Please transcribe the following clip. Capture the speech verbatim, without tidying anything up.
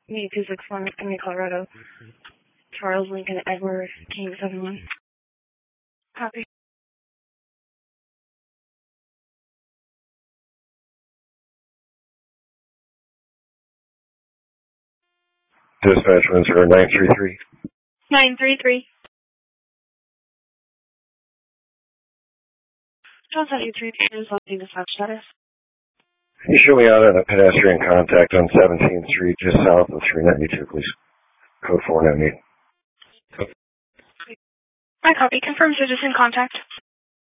Me, two six one, me, Colorado. Charles Lincoln Edward King seven one. Copy. Dispatch one zero nine three three. nine three three. Charles eighty-three, is on dispatch status. You show me out on a pedestrian contact on seventeenth Street, just south of three ninety-two, please. Code four ninety. I copy. Confirm citizen contact.